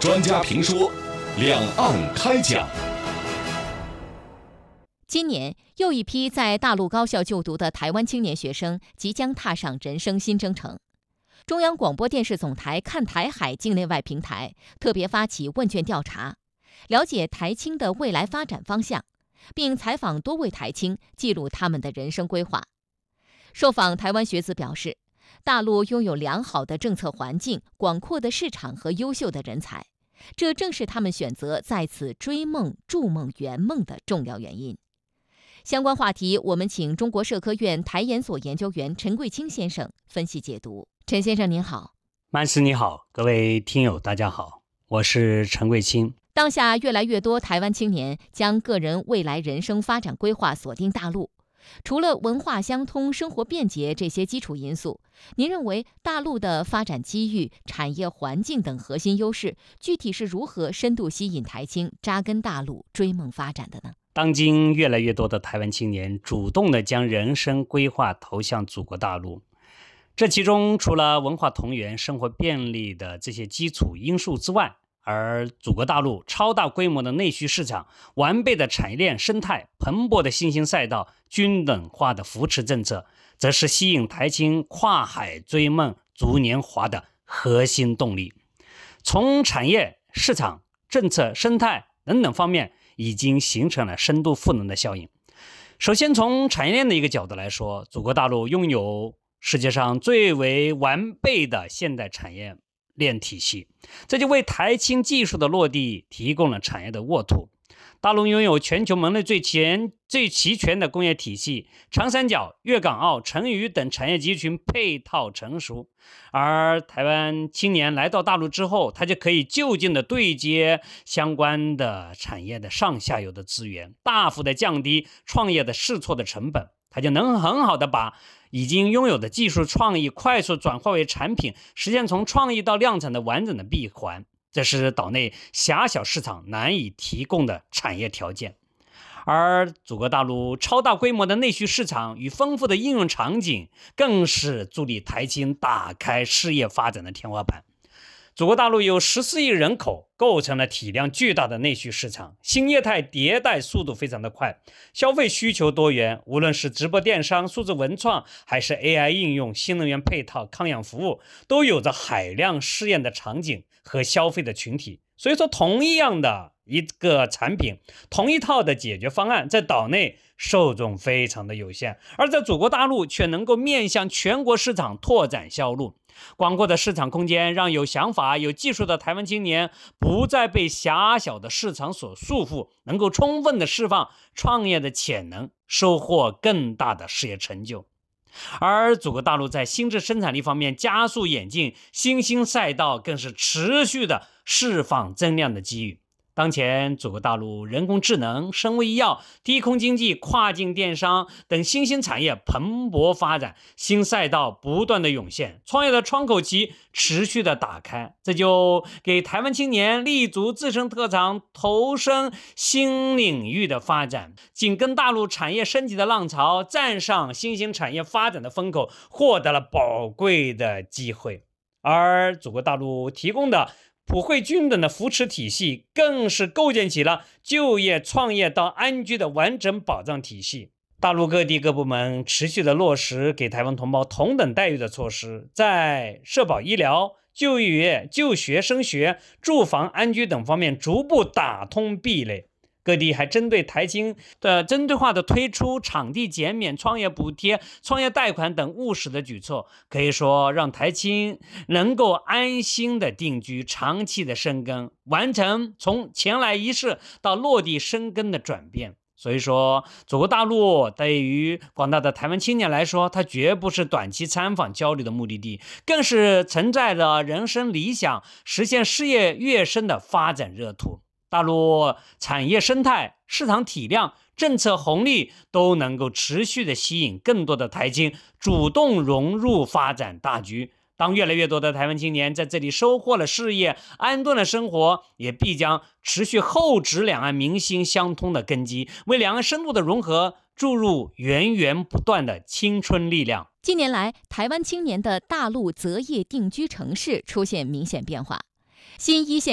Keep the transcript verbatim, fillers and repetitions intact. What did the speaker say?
专家评说，两岸开讲。 今年又一批在大陆高校就读的台湾青年学生即将踏上人生新征程。中央广播电视总台看台海境内外平台特别发起问卷调查，了解台青的未来发展方向，并采访多位台青，记录他们的人生规划。受访台湾学子表示，大陆拥有良好的政策环境、广阔的市场和优秀的人才，这正是他们选择在此追梦、筑梦、圆梦的重要原因。相关话题，我们请中国社科院台研所研究员陈贵清先生分析解读。陈先生您好。 曼斯你好，各位听友大家好，我是陈贵清。 当下越来越多台湾青年将个人未来人生发展规划锁定大陆，除了文化相通、生活便捷这些基础因素，您认为大陆的发展机遇、产业环境等核心优势，具体是如何深度吸引台青扎根大陆、追梦发展的呢？ 当今越来越多的台湾青年主动地将人生规划投向祖国大陆，这其中除了文化同源、生活便利的这些基础因素之外，而祖国大陆超大规模的内需市场、完备的产业链生态、蓬勃的新兴赛道、均等化的扶持政策，则是吸引台青跨海追梦逐年华的核心动力。从产业、市场、政策、生态等等方面，已经形成了深度赋能的效应。首先从产业链的一个角度来说，祖国大陆拥有世界上最为完备的现代产业链体系，这就为台青技术的落地提供了产业的沃土。大陆拥有全球门类最全最齐全的工业体系，长三角、粤港澳、成渝等产业集群配套成熟，而台湾青年来到大陆之后，他就可以就近的对接相关的产业的上下游的资源，大幅的降低创业的试错的成本，他就能很好的把已经拥有的技术创意快速转化为产品，实现从创意到量产的完整的闭环。这是岛内狭小市场难以提供的产业条件。而祖国大陆超大规模的内需市场与丰富的应用场景，更是助力台青打开事业发展的天花板。祖国大陆有十四亿人口，构成了体量巨大的内需市场，新业态迭代速度非常的快，消费需求多元，无论是直播电商、数字文创，还是 A I 应用、新能源配套、康养服务，都有着海量试验的场景和消费的群体。所以说，同一样的一个产品，同一套的解决方案，在岛内受众非常的有限，而在祖国大陆却能够面向全国市场拓展销路。广阔的市场空间让有想法、有技术的台湾青年不再被狭小的市场所束缚，能够充分的释放创业的潜能，收获更大的事业成就。而祖国大陆在新质生产力方面加速演进，新兴赛道更是持续的释放增量的机遇。当前祖国大陆人工智能、生物医药、低空经济、跨境电商等新兴产业蓬勃发展，新赛道不断的涌现，创业的窗口期持续的打开，这就给台湾青年立足自身特长，投身新领域的发展，紧跟大陆产业升级的浪潮，站上新兴产业发展的风口，获得了宝贵的机会。而祖国大陆提供的普惠均等的扶持体系，更是构建起了就业、创业到安居的完整保障体系。大陆各地各部门持续的落实给台湾同胞同等待遇的措施，在社保医疗、就业、就学、升学、住房、安居等方面逐步打通壁垒。各地还针对台青的针对化的推出场地减免、创业补贴、创业贷款等务实的举措，可以说让台青能够安心的定居、长期的生根，完成从前来一试到落地生根的转变。所以说，祖国大陆对于广大的台湾青年来说，它绝不是短期参访交流的目的地，更是承载着人生理想、实现事业跃升的发展热土。大陆产业生态、市场体量、政策红利都能够持续的吸引更多的台青主动融入发展大局。当越来越多的台湾青年在这里收获了事业、安顿了生活，也必将持续厚植两岸民心相通的根基，为两岸深度的融合注入源源不断的青春力量。 近年来，台湾青年的大陆择业定居城市出现明显变化，新一线